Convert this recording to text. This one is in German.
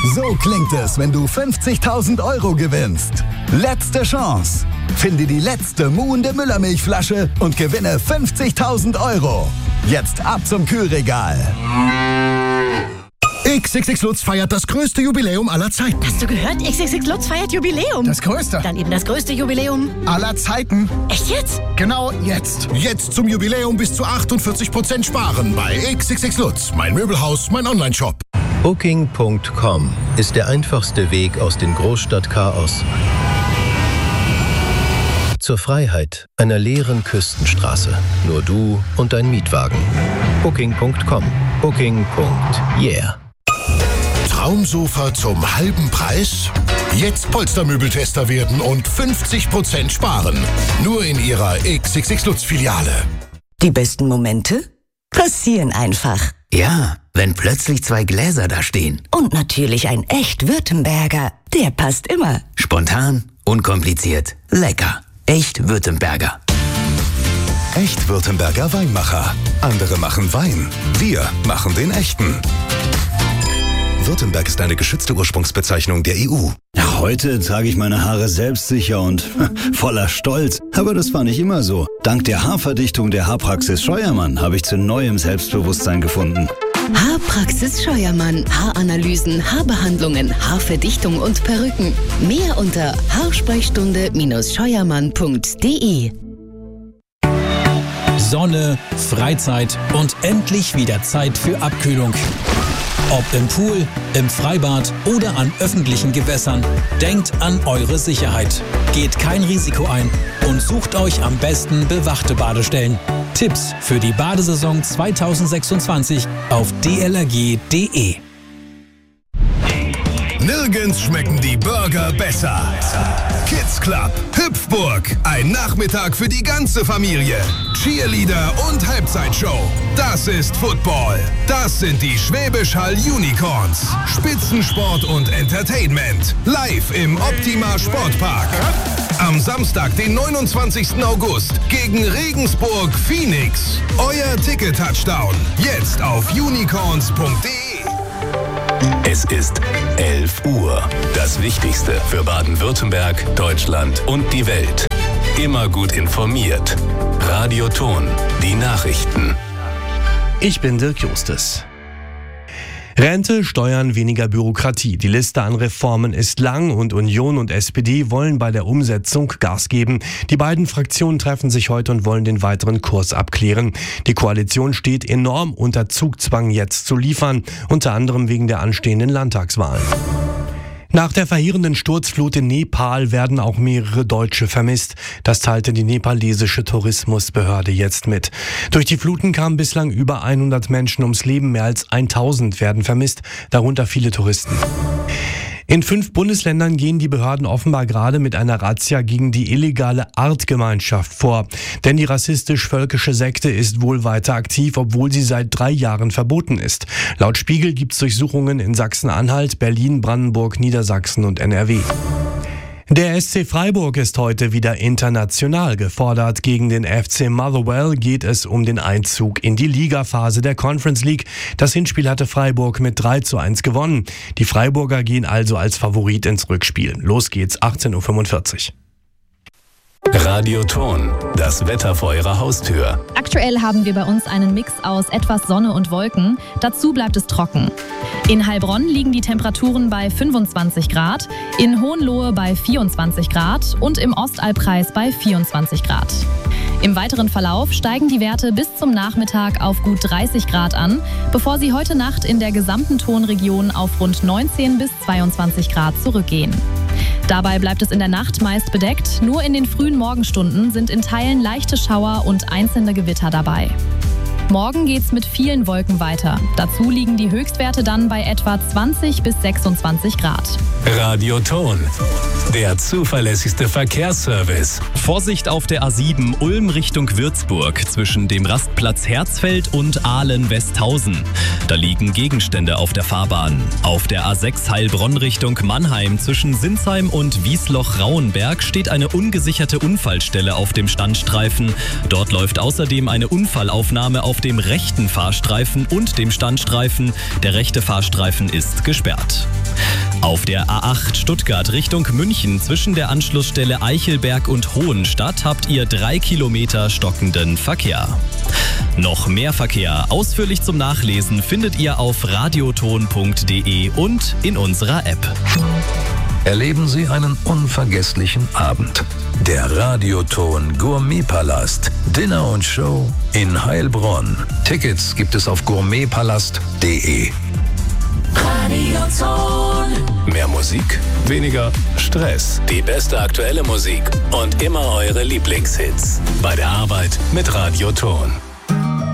So klingt es, wenn du 50.000 € gewinnst. Letzte Chance. Finde die letzte muhende Müllermilchflasche und gewinne 50.000 €. Jetzt ab zum Kühlregal. XXX Lutz feiert das größte Jubiläum aller Zeiten. Hast du gehört? XXX Lutz feiert Jubiläum. Das größte. Dann eben das größte Jubiläum aller Zeiten. Echt jetzt? Genau jetzt. Jetzt zum Jubiläum bis zu 48% sparen bei XXX Lutz. Mein Möbelhaus, mein Onlineshop. Booking.com ist der einfachste Weg aus dem Großstadtchaos zur Freiheit einer leeren Küstenstraße. Nur du und dein Mietwagen. Booking.com. Booking.yeah. Traumsofa zum halben Preis? Jetzt Polstermöbeltester werden und 50% sparen. Nur in Ihrer XXX Lutz-Filiale. Die besten Momente passieren einfach. Ja, wenn plötzlich 2 Gläser da stehen. Und natürlich ein echt Württemberger. Der passt immer. Spontan, unkompliziert, lecker. Echt Württemberger. Echt Württemberger Weinmacher. Andere machen Wein. Wir machen den echten. Württemberg ist eine geschützte Ursprungsbezeichnung der EU. Ja, heute trage ich meine Haare selbstsicher und voller Stolz. Aber das war nicht immer so. Dank der Haarverdichtung der Haarpraxis Scheuermann habe ich zu neuem Selbstbewusstsein gefunden. Haarpraxis Scheuermann. Haaranalysen, Haarbehandlungen, Haarverdichtung und Perücken. Mehr unter haarsprechstunde-scheuermann.de. Sonne, Freizeit und endlich wieder Zeit für Abkühlung. Ob im Pool, im Freibad oder an öffentlichen Gewässern, denkt an eure Sicherheit. Geht kein Risiko ein und sucht euch am besten bewachte Badestellen. Tipps für die Badesaison 2026 auf dlrg.de. Nirgends schmecken die Burger besser. Kids Club, Hüpfburg, ein Nachmittag für die ganze Familie. Cheerleader und Halbzeitshow. Das ist Football. Das sind die Schwäbisch Hall Unicorns. Spitzensport und Entertainment. Live im Optima Sportpark. Am Samstag, den 29. August, gegen Regensburg Phoenix. Euer Ticket-Touchdown. Jetzt auf unicorns.de. Es ist 11 Uhr. Das Wichtigste für Baden-Württemberg, Deutschland und die Welt. Immer gut informiert. Radio Ton, die Nachrichten. Ich bin Dirk Justus. Rente, Steuern, weniger Bürokratie. Die Liste an Reformen ist lang und Union und SPD wollen bei der Umsetzung Gas geben. Die beiden Fraktionen treffen sich heute und wollen den weiteren Kurs abklären. Die Koalition steht enorm unter Zugzwang, jetzt zu liefern, unter anderem wegen der anstehenden Landtagswahlen. Nach der verheerenden Sturzflut in Nepal werden auch mehrere Deutsche vermisst. Das teilte die nepalesische Tourismusbehörde jetzt mit. Durch die Fluten kamen bislang über 100 Menschen ums Leben. Mehr als 1000 werden vermisst, darunter viele Touristen. In 5 Bundesländern gehen die Behörden offenbar gerade mit einer Razzia gegen die illegale Artgemeinschaft vor. Denn die rassistisch-völkische Sekte ist wohl weiter aktiv, obwohl sie seit 3 Jahren verboten ist. Laut Spiegel gibt es Durchsuchungen in Sachsen-Anhalt, Berlin, Brandenburg, Niedersachsen und NRW. Der SC Freiburg ist heute wieder international gefordert. Gegen den FC Motherwell geht es um den Einzug in die Ligaphase der Conference League. Das Hinspiel hatte Freiburg mit 3:1 gewonnen. Die Freiburger gehen also als Favorit ins Rückspiel. Los geht's, 18:45 Uhr. Radio Ton, das Wetter vor Ihrer Haustür. Aktuell haben wir bei uns einen Mix aus etwas Sonne und Wolken. Dazu bleibt es trocken. In Heilbronn liegen die Temperaturen bei 25 Grad, in Hohenlohe bei 24 Grad und im Ostalbkreis bei 24 Grad. Im weiteren Verlauf steigen die Werte bis zum Nachmittag auf gut 30 Grad an, bevor sie heute Nacht in der gesamten Tonregion auf rund 19 bis 22 Grad zurückgehen. Dabei bleibt es in der Nacht meist bedeckt, nur in den frühen Morgenstunden sind in Teilen leichte Schauer und einzelne Gewitter dabei. Morgen geht's mit vielen Wolken weiter. Dazu liegen die Höchstwerte dann bei etwa 20 bis 26 Grad. Radio Ton, der zuverlässigste Verkehrsservice. Vorsicht auf der A7 Ulm Richtung Würzburg zwischen dem Rastplatz Herzfeld und Ahlen-Westhausen. Da liegen Gegenstände auf der Fahrbahn. Auf der A6 Heilbronn Richtung Mannheim zwischen Sinsheim und Wiesloch-Rauenberg steht eine ungesicherte Unfallstelle auf dem Standstreifen. Dort läuft außerdem eine Unfallaufnahme auf dem rechten Fahrstreifen und dem Standstreifen. Der rechte Fahrstreifen ist gesperrt. Auf der A8 Stuttgart Richtung München zwischen der Anschlussstelle Eichelberg und Hohenstadt habt ihr 3 Kilometer stockenden Verkehr. Noch mehr Verkehr ausführlich zum Nachlesen findet ihr auf radioton.de und in unserer App. Erleben Sie einen unvergesslichen Abend. Der Radioton Gourmetpalast. Dinner und Show in Heilbronn. Tickets gibt es auf gourmetpalast.de. Radioton. Mehr Musik, weniger Stress. Die beste aktuelle Musik und immer eure Lieblingshits. Bei der Arbeit mit Radioton.